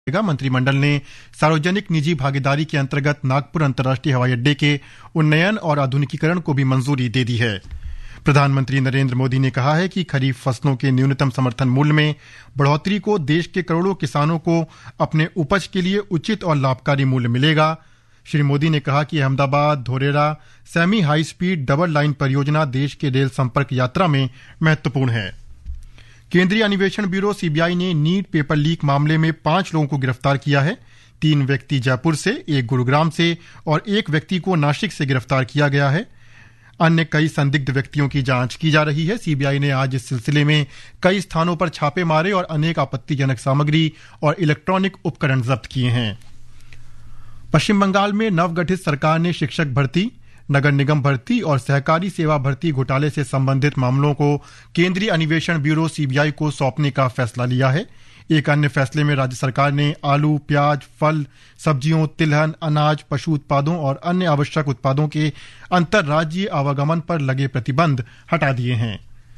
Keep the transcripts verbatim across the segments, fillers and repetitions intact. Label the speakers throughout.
Speaker 1: मंत्रिमंडल ने सार्वजनिक निजी भागीदारी के अंतर्गत नागपुर अंतर्राष्ट्रीय हवाई अड्डे के उन्नयन और आधुनिकीकरण को भी मंजूरी दे दी है। प्रधानमंत्री नरेंद्र मोदी ने कहा है कि खरीफ फसलों के न्यूनतम समर्थन मूल्य में बढ़ोतरी को देश के करोड़ों किसानों को अपने उपज के लिए उचित और लाभकारी मूल्य मिलेगा। श्री मोदी ने कहा कि Ahmedabad Dholera semi high speed double line परियोजना देश के रेल संपर्क यात्रा में महत्वपूर्ण है। केंद्रीय अन्वेषण ब्यूरो सीबीआई ने नीट पेपर लीक मामले में पांच लोगों को गिरफ्तार किया है। तीन व्यक्ति जयपुर से, एक गुरुग्राम से और एक व्यक्ति को नासिक से गिरफ्तार किया गया है। अन्य कई संदिग्ध व्यक्तियों की जांच की जा रही है। सीबीआई ने आज इस सिलसिले में कई स्थानों पर छापे मारे और अनेक आपत्तिजनक सामग्री और इलेक्ट्रॉनिक उपकरण जब्त किए हैं। पश्चिम बंगाल में नवगठित सरकार ने शिक्षक भर्ती, नगर निगम भर्ती और सहकारी सेवा भर्ती घोटाले से संबंधित मामलों को केंद्रीय अन्वेषण ब्यूरो सीबीआई को सौंपने का फैसला लिया है। एक अन्य फैसले में राज्य सरकार ने आलू, प्याज, फल, सब्जियों, तिलहन, अनाज, पशु उत्पादों और अन्य आवश्यक उत्पादों के अंतर्राज्यीय आवागमन पर लगे प्रतिबंध हटा दिए हैं।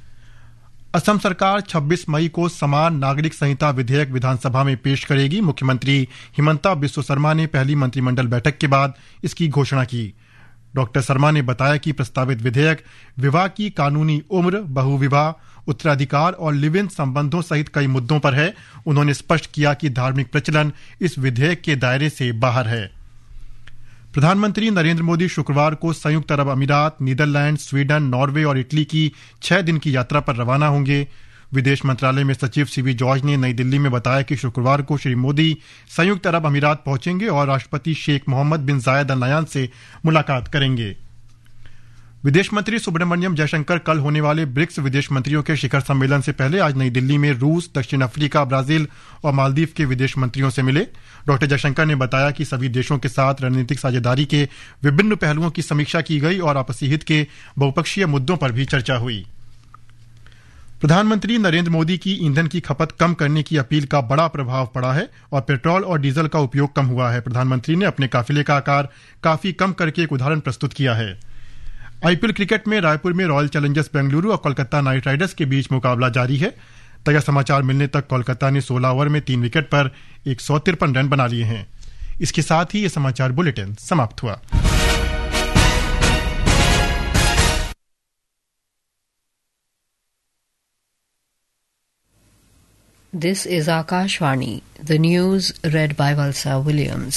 Speaker 1: असम सरकार छब्बीस मई को समान नागरिक संहिता विधेयक विधानसभा में पेश करेगी। मुख्यमंत्री हिमंता बिस्वा शर्मा ने पहली मंत्रिमंडल बैठक के बाद इसकी घोषणा की। डॉक्टर शर्मा ने बताया कि प्रस्तावित विधेयक विवाह की कानूनी उम्र, बहुविवाह, उत्तराधिकार और लिव इन संबंधों सहित कई मुद्दों पर है। उन्होंने स्पष्ट किया कि धार्मिक प्रचलन इस विधेयक के दायरे से बाहर है। प्रधानमंत्री नरेंद्र मोदी शुक्रवार को संयुक्त अरब अमीरात, नीदरलैंड, स्वीडन, नॉर्वे और इटली की छह दिन की यात्रा पर रवाना होंगे। विदेश मंत्रालय में सचिव सीबी जॉर्ज ने नई दिल्ली में बताया कि शुक्रवार को श्री मोदी संयुक्त अरब अमीरात पहुंचेंगे और राष्ट्रपति शेख मोहम्मद बिन जायद अल नयान से मुलाकात करेंगे। विदेश मंत्री सुब्रमण्यम जयशंकर कल होने वाले ब्रिक्स विदेश मंत्रियों के शिखर सम्मेलन से पहले आज नई दिल्ली में रूस, दक्षिण अफ्रीका, ब्राजील और मालदीव के विदेश मंत्रियों से मिले। डॉक्टर जयशंकर ने बताया कि सभी देशों के साथ रणनीतिक साझेदारी के विभिन्न पहलुओं की समीक्षा की गई और आपसी हित के बहुपक्षीय मुद्दों पर भी चर्चा हुई। प्रधानमंत्री नरेंद्र मोदी की ईंधन की खपत कम करने की अपील का बड़ा प्रभाव पड़ा है और पेट्रोल और डीजल का उपयोग कम हुआ है। प्रधानमंत्री ने अपने काफिले का आकार काफी कम करके एक उदाहरण प्रस्तुत किया है। आईपीएल क्रिकेट में रायपुर में रॉयल चैलेंजर्स बेंगलुरु और कोलकाता नाइट राइडर्स के बीच मुकाबला जारी है। ताजा समाचार मिलने तक कोलकाता ने सोलह ओवर में तीन विकेट पर एक सौ तिरपन रन बना लिए हैं। इसके साथ ही ये समाचार बुलेटिन समाप्त हुआ।
Speaker 2: This is Akashvani, the news read by Valsa Williams.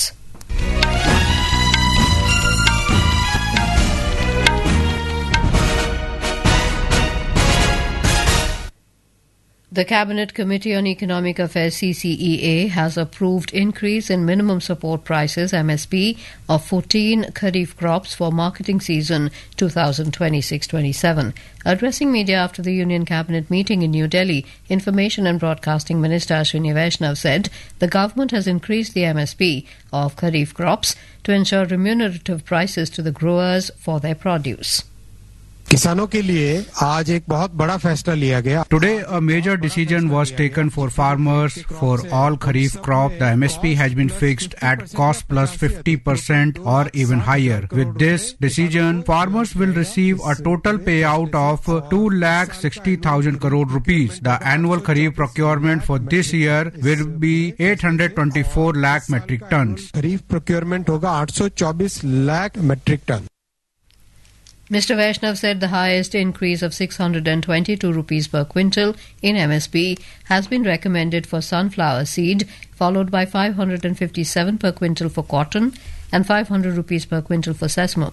Speaker 2: The Cabinet Committee on Economic Affairs C C E A has approved increase in minimum support prices M S P of fourteen kharif crops for marketing season twenty twenty-six twenty-seven. Addressing media after the Union Cabinet meeting in New Delhi, Information and Broadcasting Minister Ashwini Vaishnav said the government has increased the M S P of kharif crops to ensure remunerative prices to the growers for their produce.
Speaker 3: किसानों के लिए आज एक बहुत बड़ा फैसला लिया गया।
Speaker 4: Today a major decision was taken for farmers for all kharif crop. The M S P has been fixed at cost plus fifty percent or even higher. With this decision, farmers will receive a total payout of two lakh sixty thousand crore rupees. The annual kharif procurement for this year will be eight hundred twenty-four lakh metric tons.
Speaker 3: Kharif procurement होगा आठ सौ चौबीस lakh metric ton.
Speaker 2: Mister Vaishnav said the highest increase of six hundred twenty-two rupees per quintal in M S P has been recommended for sunflower seed, followed by five hundred fifty-seven per quintal for cotton and five hundred rupees per quintal for sesame.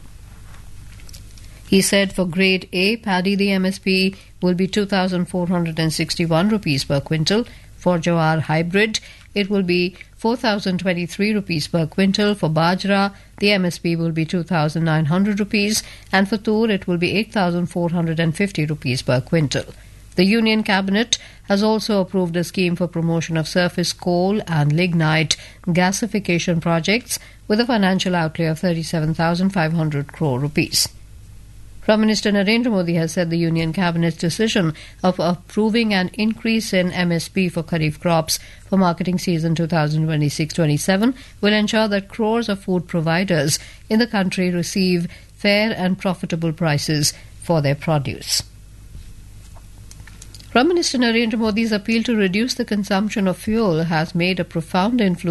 Speaker 2: He said for grade A paddy the M S P will be two thousand four hundred sixty-one rupees per quintal. For Jowar hybrid, it will be four thousand twenty-three rupees per quintal. For Bajra, the M S P will be two thousand nine hundred rupees, and for Tur, it will be eight thousand four hundred fifty rupees per quintal. The Union Cabinet has also approved a scheme for promotion of surface coal and lignite gasification projects with a financial outlay of thirty-seven thousand five hundred crore rupees. Prime Minister Narendra Modi has said the Union Cabinet's decision of approving an increase in M S P for kharif crops for marketing season twenty twenty-six twenty-seven will ensure that crores of food providers in the country receive fair and profitable prices for their produce. Prime Minister Narendra Modi's appeal to reduce the consumption of fuel has made a profound influence